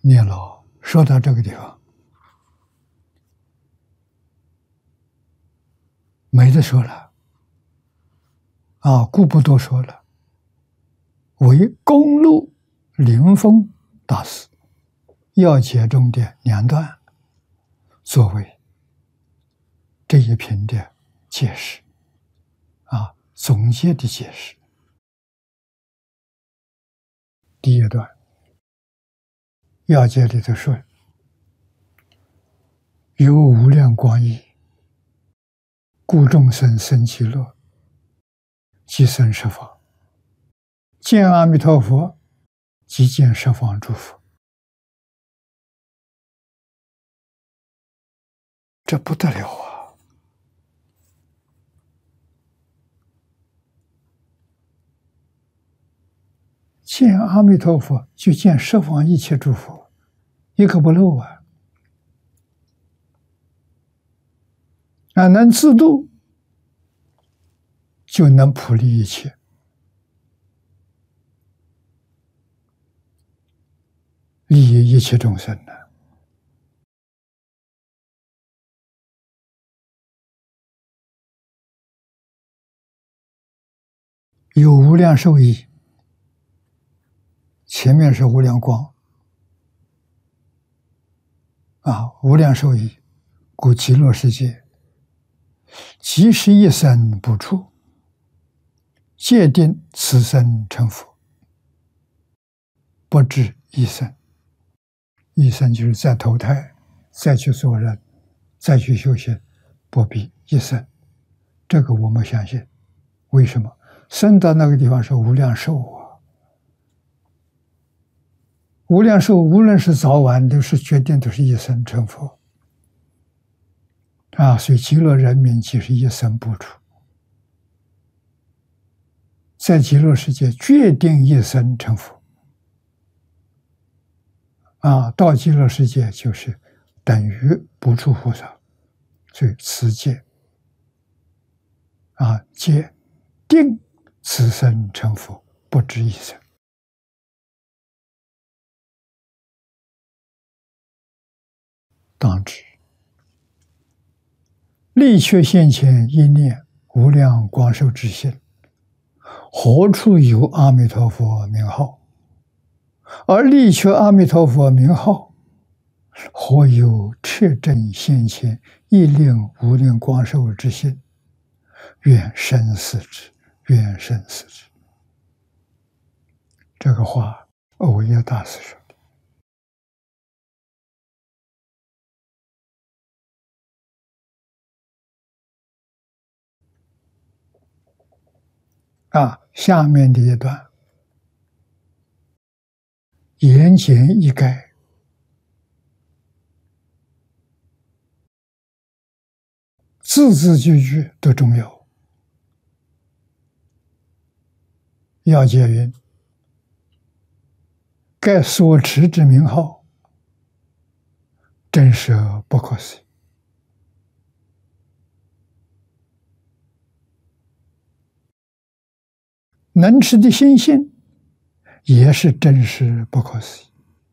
念老说到这个地方，没得说了故不多说了。为公路灵峰大师要解中的两段，作为这一篇的解释总结的解释。第一段要解里头说，有无量光义，故众生生其乐，即生十方。见阿弥陀佛，即见十方诸佛。这不得了啊！见阿弥陀佛，就见十方一切诸佛，一个不漏啊！能自度，就能普利一切。利益一切众生呢？有无量寿益，前面是无量光无量寿益，故极乐世界即是一生不处，戒定此生成佛，不至一生。一生就是再投胎，再去做人，再去修行，不必一生。这个我们相信。为什么？生到那个地方是无量寿无量寿无论是早晚都是决定都是一生成佛所以极乐人民即是一生不处，在极乐世界决定一生成佛到极乐世界就是等于不处菩萨，所以此界皆定此生成佛，不止一生。当知力却现前一念无量光寿之心，何处有阿弥陀佛名号？而力却阿弥陀佛名号，何有彻真现前一令无量光寿之心？愿生死之，愿生死之。这个话耦耶大师说的。下面的一段言简意赅，字字句句都重要。要解云：该所持之名号，真实而不可思议。能持的心性也是真实不可思议。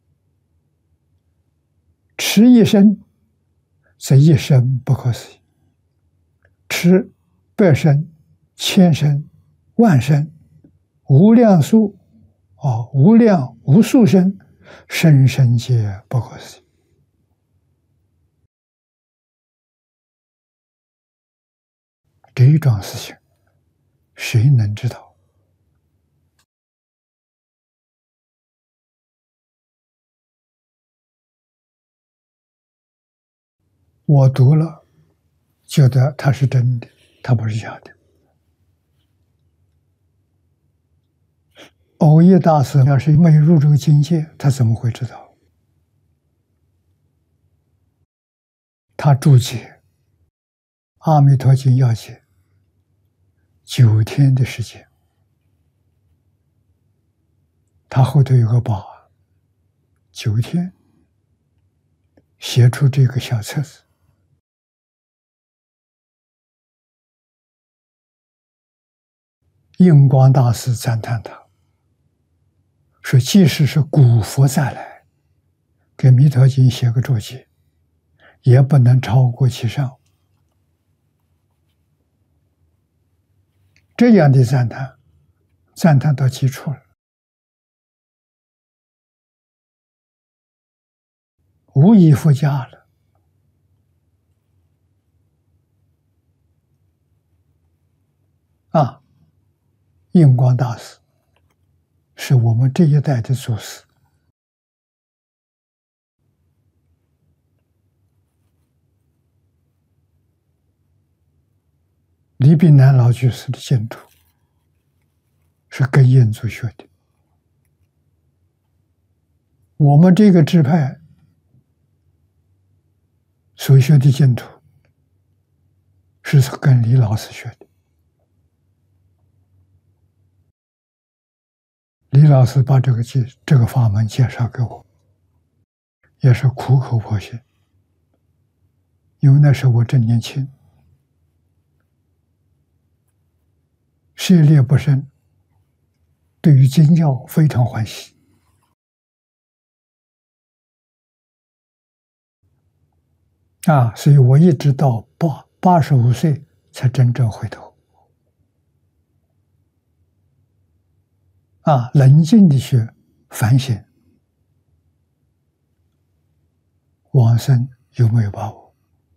持一生，则一生不可思议；持百生、千生、万生、无量数无量无数生，生生皆不可思议。这一桩事情，谁能知道？我读了，觉得它是真的，它不是假的。耦耶大师要是没入这个境界，他怎么会知道？他注解《阿弥陀经要解》9天的时间，他后头有个宝，9天写出这个小册子。印光大师赞叹他，说即使是古佛再来， 给《弥陀经》写个注解，也不能超过其上。这样的赞叹，赞叹到基础了，无以复加了。印光大师是我们这一代的祖师，李炳南老居士的净土是跟印祖学的。我们这个支派所学的净土是跟李老师学的。李老师把这个法门介绍给我，也是苦口婆心，因为那时候我正年轻，涉猎不深，对于经教非常欢喜。所以我一直到85岁才真正回头。冷静地去反省，往生有没有把握？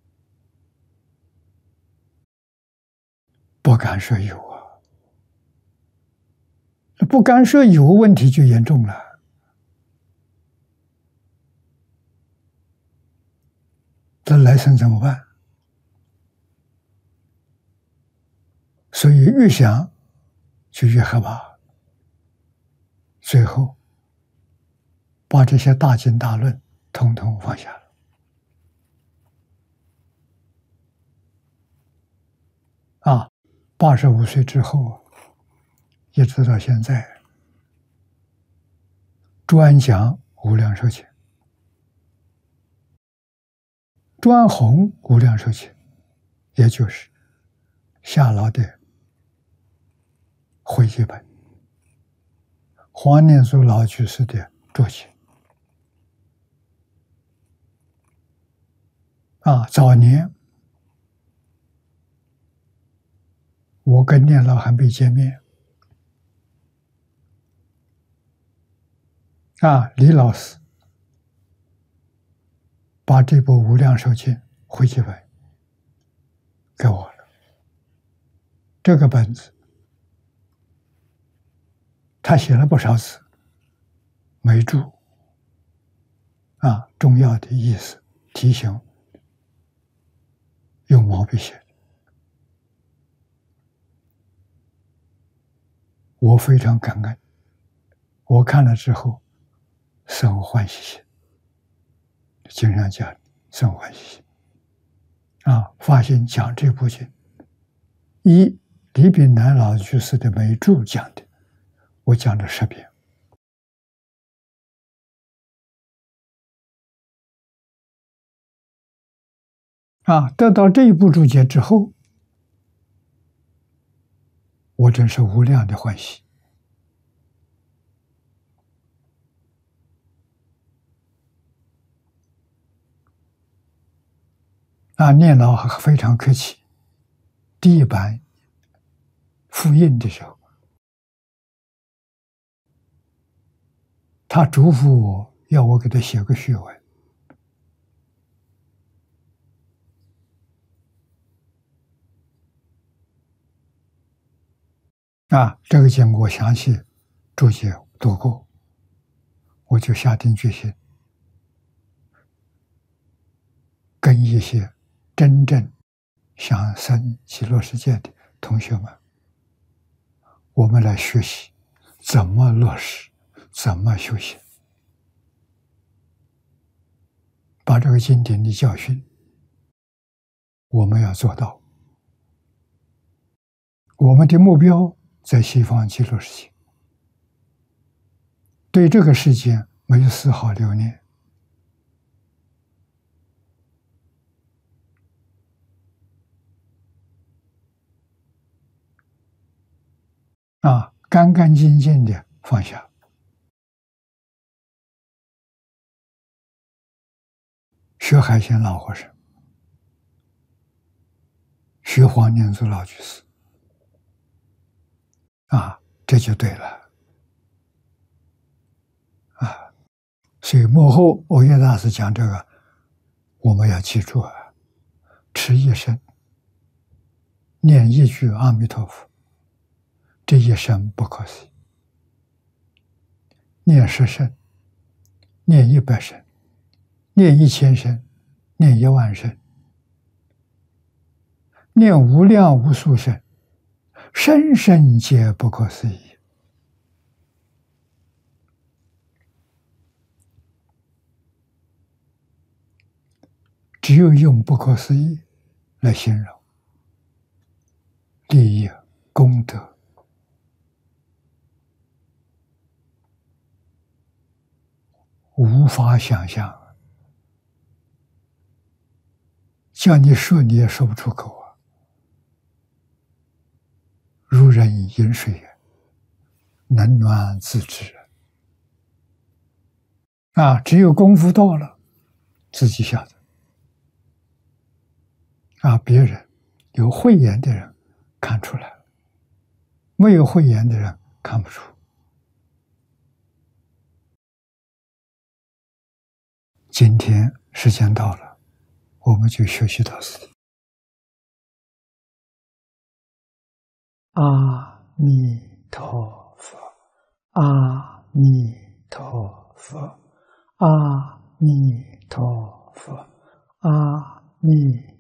不敢说有啊，不敢说有，问题就严重了。这来生怎么办？所以越想就越害怕。最后把这些大经大论统统放下了。85岁之后，一直到现在，专讲无量寿经，专弘无量寿经，也就是夏老的汇集本，黄念祖老居士的注解。早年我跟念老还没见面，李老师把这部《无量寿经》汇集本给我了。这个本子他写了不少字，没注重要的意思提醒，用毛笔写的。我非常感恩，我看了之后生欢喜心，经常讲生欢喜心发现讲这部经，李炳南老居士的每注讲的，我讲了10遍。得到这一部注解之后，我真是无量的欢喜。念老还非常客气，第一版复印的时候，他嘱咐我要我给他写个序文。这个经过详细注解读过，我就下定决心，跟一些真正想生极乐世界的同学们，我们来学习怎么落实，怎么修行，把这个经典的教训我们要做到。我们的目标在西方极乐世界，对这个世界没有丝毫留念。干干净净的放下。 学海鲜老和尚，学黄念祖老居士，这就对了所以幕后欧耶大师讲这个，我们要记住持一生，念一句阿弥陀佛，这一生不可思议；念10声，念100声，念1000声，念10000声，念无量无数声，声声皆不可思议。只有用不可思议来形容利益、功德，无法想象，叫你说你也说不出口如人饮水源，冷暖自知只有功夫到了，自己晓得别人有慧眼的人看出来了，没有慧眼的人看不出。今天时间到了，我们就学习到此。阿弥陀佛，阿弥陀佛，阿弥陀佛，阿弥